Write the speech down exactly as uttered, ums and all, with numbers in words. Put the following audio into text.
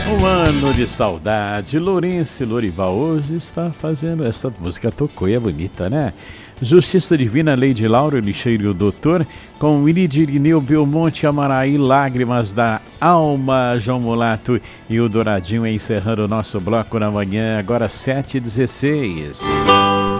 Um ano de saudade. Lourenço e Lorival hoje está fazendo essa música, tocou e é bonita, né? Justiça Divina, Lady Laura, Lixeiro e o Doutor, com Iridio Irineu, Belmonte, Amaraí, Lágrimas da Alma, João Mulato e o Douradinho, encerrando o nosso bloco na manhã, agora sete e dezesseis.